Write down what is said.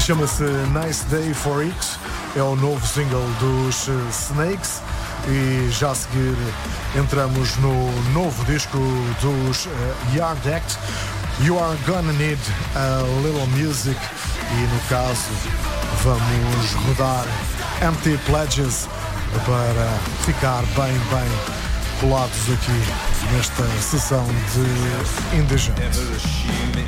chama-se Nice Day for It, é o novo single dos Snakes. E já a seguir entramos no novo disco dos Yard Act, You Are Gonna Need a Little Music, e no caso vamos rodar Empty Pledges para ficar bem colados aqui nesta sessão de Indecent.